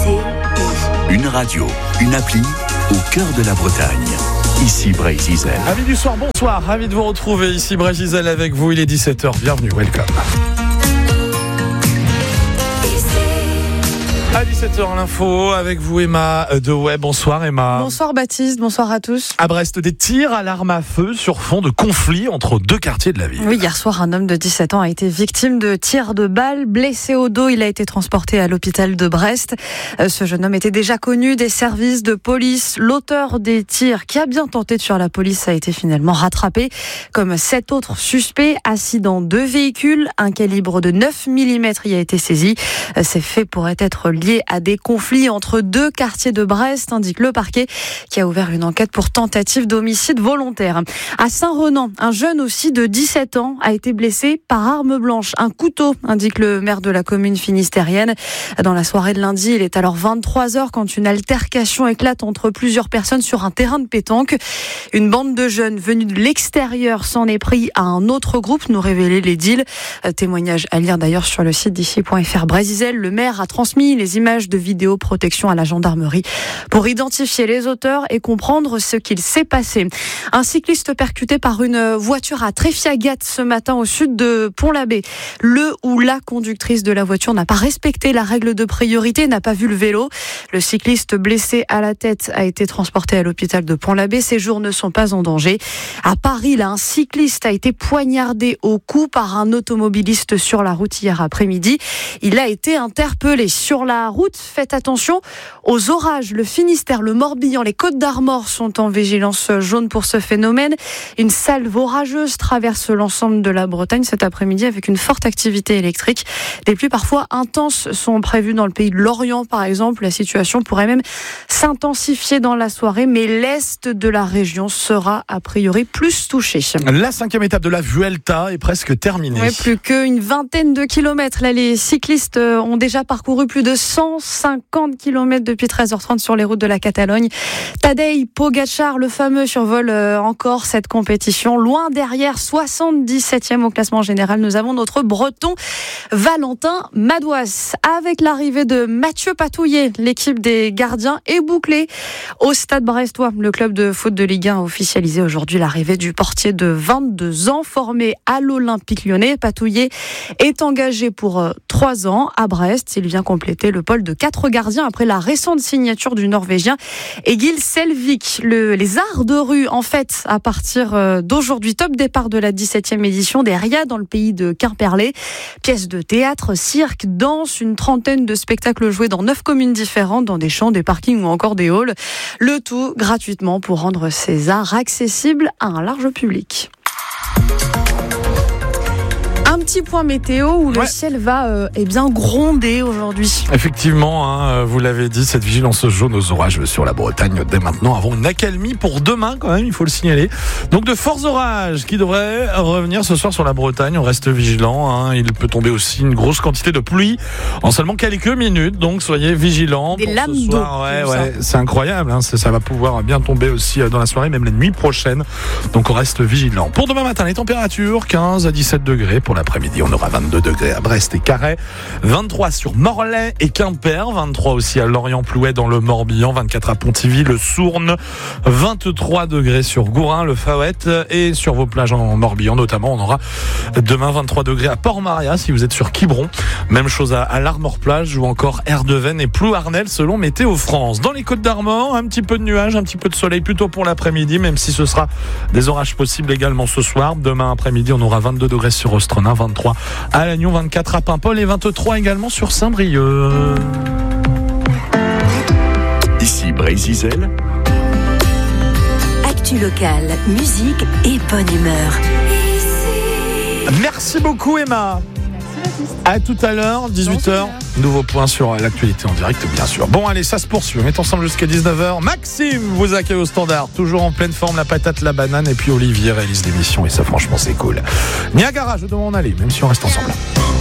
Une radio, une appli au cœur de la Bretagne. Ici Bray-Zizel. Amis du soir, bonsoir. Ravi de vous retrouver ici Bray-Zizel avec vous. Il est 17h. Bienvenue, welcome. À 17h, l'info avec vous, Emma Dewey. Bonsoir, Emma. Bonsoir, Baptiste. Bonsoir à tous. À Brest, des tirs à l'arme à feu sur fond de conflit entre deux quartiers de la ville. Oui, hier soir, un homme de 17 ans a été victime de tirs de balles. Blessé au dos, il a été transporté à l'hôpital de Brest. Ce jeune homme était déjà connu des services de police. L'auteur des tirs, qui a bien tenté de fuir la police, a été finalement rattrapé. Comme 7 autres suspects assis dans 2 véhicules. Un calibre de 9 mm y a été saisi. Ces faits pourraient être liés à des conflits entre 2 quartiers de Brest, indique le parquet, qui a ouvert une enquête pour tentative d'homicide volontaire. À Saint-Renan, un jeune aussi de 17 ans a été blessé par arme blanche, un couteau, indique le maire de la commune finistérienne. Dans la soirée de lundi, il est alors 23h quand une altercation éclate entre plusieurs personnes sur un terrain de pétanque. Une bande de jeunes venus de l'extérieur s'en est pris à un autre groupe, nous révélait l'édile. Témoignage à lire d'ailleurs sur le site d'ici.fr. Bray-Zizel, le maire a transmis les images de vidéoprotection à la gendarmerie pour identifier les auteurs et comprendre ce qu'il s'est passé. Un cycliste percuté par une voiture à Tréfiagat ce matin au sud de Pont-l'Abbé. Le ou la conductrice de la voiture n'a pas respecté la règle de priorité, n'a pas vu le vélo. Le cycliste blessé à la tête a été transporté à l'hôpital de Pont-l'Abbé. Ses jours ne sont pas en danger. À Paris, là, un cycliste a été poignardé au cou par un automobiliste sur la route hier après-midi. Il a été interpellé. Sur la route, faites attention aux orages. Le Finistère, le Morbihan, les Côtes-d'Armor sont en vigilance jaune pour ce phénomène. Une salve orageuse traverse l'ensemble de la Bretagne cet après-midi avec une forte activité électrique. Des pluies parfois intenses sont prévues dans le pays de Lorient, par exemple. La situation pourrait même s'intensifier dans la soirée, mais l'est de la région sera a priori plus touché. La 5e étape de la Vuelta est presque terminée. Oui, plus qu'une vingtaine de kilomètres. Là, les cyclistes ont déjà parcouru plus de 150 km depuis 13h30 sur les routes de la Catalogne. Tadej Pogačar, le fameux, survole encore cette compétition. Loin derrière, 77e au classement général, nous avons notre breton Valentin Madouas. Avec l'arrivée de Mathieu Patouillet, l'équipe des gardiens est bouclée au Stade Brestois. Le club de foot de Ligue 1 a officialisé aujourd'hui l'arrivée du portier de 22 ans formé à l'Olympique Lyonnais. Patouillet est engagé pour 3 ans à Brest. Il vient compléter le pôle de 4 gardiens après la récente signature du Norvégien Egil Selvik. Les arts de rue, en fait, à partir d'aujourd'hui, top départ de la 17e édition des RIA dans le pays de Quimperlé. Pièces de théâtre, cirque, danse, une trentaine de spectacles joués dans 9 communes différentes, dans des champs, des parkings ou encore des halls. Le tout gratuitement pour rendre ces arts accessibles à un large public. Un petit point météo où le ciel va bien gronder aujourd'hui. Effectivement, vous l'avez dit, cette vigilance jaune aux orages sur la Bretagne dès maintenant, avant une accalmie pour demain quand même, il faut le signaler. Donc de forts orages qui devraient revenir ce soir sur la Bretagne, on reste vigilant. Il peut tomber aussi une grosse quantité de pluie en seulement quelques minutes, donc soyez vigilants. Des lames d'eau. C'est incroyable, ça va pouvoir bien tomber aussi dans la soirée, même la nuit prochaine. Donc on reste vigilant. Pour demain matin, les températures 15 à 17 degrés pour l'après-midi, on aura 22 degrés à Brest et Carhaix, 23 sur Morlaix et Quimper, 23 aussi à Lorient-Plouay dans le Morbihan, 24 à Pontivy, le Sourne, 23 degrés sur Gourin, le Faouette et sur vos plages en Morbihan notamment, on aura demain 23 degrés à Port-Maria si vous êtes sur Quiberon, même chose à l'Armor-Plage ou encore Erdeven et Plouarnel selon Météo France. Dans les Côtes-d'Armor, un petit peu de nuages, un petit peu de soleil plutôt pour l'après-midi, même si ce sera des orages possibles également ce soir. Demain après-midi, on aura 22 degrés sur Ostrenin, 23 à Lannion, 24 à Paimpol et 23 également sur Saint-Brieuc. Ici Bray-Zizel. Actu locale, musique et bonne humeur. Merci beaucoup Emma. À tout à l'heure, 18h. Nouveau point sur l'actualité en direct, bien sûr. Bon, allez, ça se poursuit. On est ensemble jusqu'à 19h. Maxime vous accueille au standard. Toujours en pleine forme, la patate, la banane. Et puis Olivier réalise l'émission. Et ça, franchement, c'est cool. Niagara, je dois en aller, même si on reste ensemble.